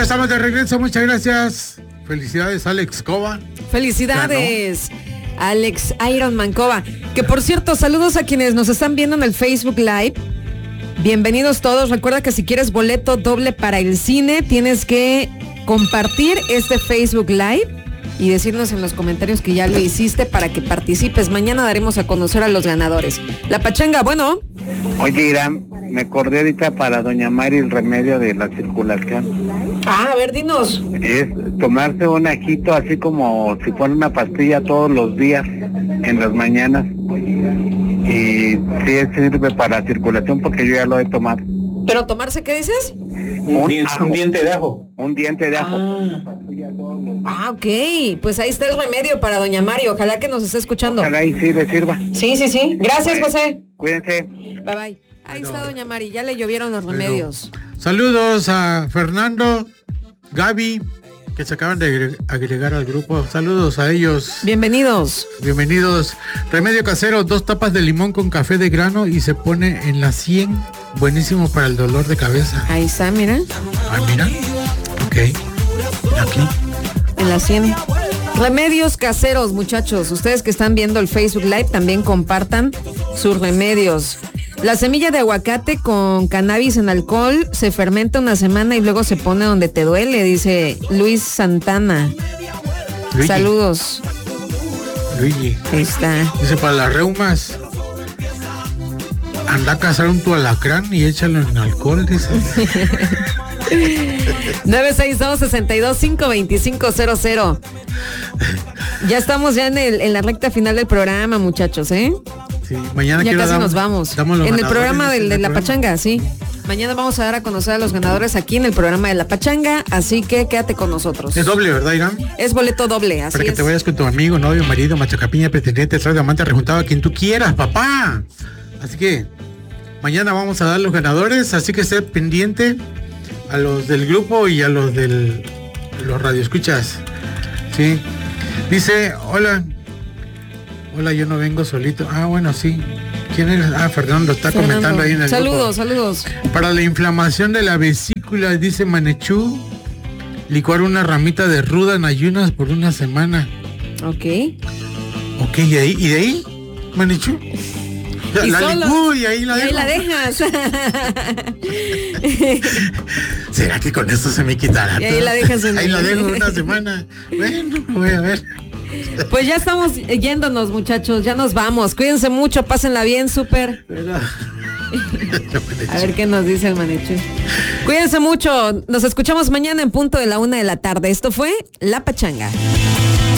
estamos de regreso, muchas gracias. Felicidades, Alex Cova. Felicidades, Alex Ironman Cova. Que por cierto, saludos a quienes nos están viendo en el Facebook Live. Bienvenidos todos. Recuerda que si quieres boleto doble para el cine, tienes que compartir este Facebook Live y decirnos en los comentarios que ya lo hiciste para que participes. Mañana daremos a conocer a los ganadores. La pachanga, bueno. Oye, Irán, me acordé ahorita para doña Mari el remedio de la circulación. A ver, dinos. Es tomarse un ajito así como si fuera una pastilla todos los días, en las mañanas. Y sí sirve para circulación porque yo ya lo he tomado. ¿Pero tomarse qué dices? Un diente de ajo. Un diente de ajo. Ok. Pues ahí está el remedio para doña Mari. Ojalá que nos esté escuchando. Ojalá y sí le sirva. Sí. Gracias, José. Cuídense. Bye, bye. Ahí está doña Mari. Ya le llovieron los remedios. Saludos a Fernando, Gaby, que se acaban de agregar al grupo. Saludos a ellos. Bienvenidos. Remedio casero, 2 tapas de limón con café de grano y se pone en la 100. Buenísimo para el dolor de cabeza. Ahí está, mira. Mira. Ok. Aquí. En la 100. Remedios caseros, muchachos. Ustedes que están viendo el Facebook Live también compartan sus remedios. La semilla de aguacate con cannabis en alcohol se fermenta una semana y luego se pone donde te duele, dice Luis Santana. Luigi. Saludos. Luigi. Ahí está. Dice, para las reumas, anda a cazar un tu alacrán y échalo en alcohol, dice. 962-62-52500. Ya estamos ya en la recta final del programa, muchachos, ¿eh? Sí, mañana ya casi nos vamos. En el programa de la pachanga, sí. Mañana vamos a dar a conocer a los ganadores aquí en el programa de la pachanga, así que quédate con nosotros. Es doble, ¿verdad, Irán? Es boleto doble, así para que es. te vayas con tu amigo, novio, marido, machacapiña, pretendiente, traje de amante, rejuntado, a quien tú quieras, papá. Así que mañana vamos a dar los ganadores, así que esté pendiente a los del grupo y a los los radioescuchas. Sí. Dice, hola, yo no vengo solito. Bueno, sí. ¿Quién eres? Fernando está comentando ahí en el grupo. Saludos. Para la inflamación de la vesícula, dice Manechú, licuar una ramita de ruda en ayunas por una semana. Ok, ¿y de ahí, Manechú? La licú y ahí la dejo. Ahí la dejas. ¿Será que con esto se me quitará? Y ahí la dejas. Ahí la dejo una semana. Bueno, voy a ver. Pues ya estamos yéndonos, muchachos, ya nos vamos. Cuídense mucho, pásenla bien, súper. A ver qué nos dice el Manechu. Cuídense mucho, nos escuchamos mañana en punto de la 1:00 p.m. Esto fue La Pachanga.